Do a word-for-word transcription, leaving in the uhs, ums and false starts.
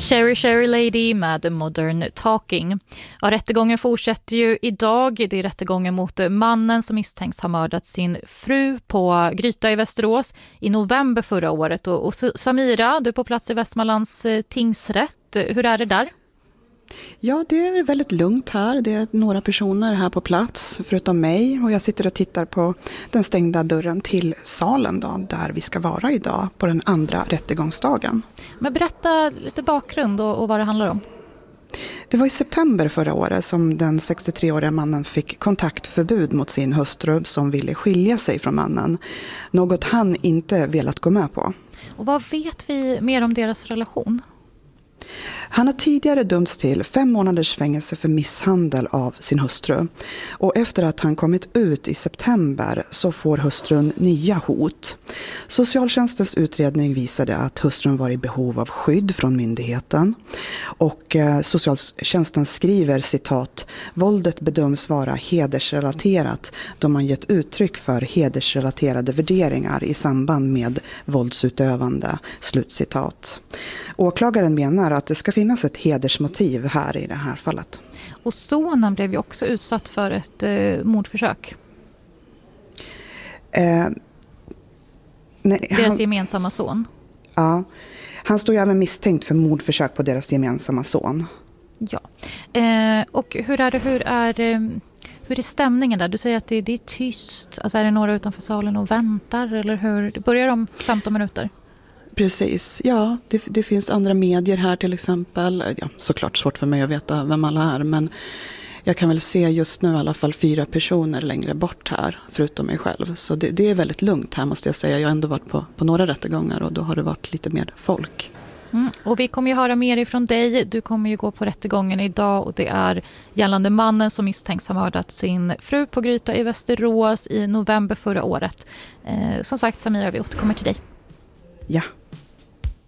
Cherry Cherry Lady med Modern Talking. Ja, rättegången fortsätter ju idag. Det är rättegången mot mannen som misstänks ha mördat sin fru på Gryta i Västerås i november förra året. Och, och Samira, du är på plats i Västmanlands tingsrätt. Hur är det där? Ja, det är väldigt lugnt här. Det är några personer här på plats förutom mig. Och jag sitter och tittar på den stängda dörren till salen då, där vi ska vara idag på den andra rättegångsdagen. Men berätta lite bakgrund och, och vad det handlar om. Det var i september förra året som den sextiotre-åriga mannen fick kontaktförbud mot sin hustru som ville skilja sig från mannen. Något han inte velat gå med på. Och vad vet vi mer om deras relation? Han har tidigare dömts till fem månaders fängelse för misshandel av sin hustru. Och efter att han kommit ut i september så får hustrun nya hot. Socialtjänstens utredning visade att hustrun var i behov av skydd från myndigheten. Och socialtjänsten skriver citat: våldet bedöms vara hedersrelaterat då man gett uttryck för hedersrelaterade värderingar i samband med våldsutövande. Slutcitat. Åklagaren menar att det ska finnas ett hedersmotiv här i det här fallet. Och sonen blev ju också utsatt för ett eh, mordförsök. Eh, nej, deras han, gemensamma son. Ja, han står ju även misstänkt för mordförsök på deras gemensamma son. Ja, eh, och hur är det, hur är, eh, hur är stämningen där? Du säger att det, det är tyst. Alltså är det några utanför salen och väntar? Eller hur? Det börjar om femton minuter. Precis, ja. Det, det finns andra medier här till exempel. Ja, såklart svårt för mig att veta vem alla är. Men jag kan väl se just nu i alla fall fyra personer längre bort här. Förutom mig själv. Så det, det är väldigt lugnt här måste jag säga. Jag har ändå varit på, på några rättegångar och då har det varit lite mer folk. Mm, och vi kommer ju höra mer ifrån dig. Du kommer ju gå på rättegången idag och det är gällande mannen som misstänks ha mördat sin fru på Gryta i Västerås i november förra året. Eh, som sagt, Samira, vi återkommer till dig. Ja.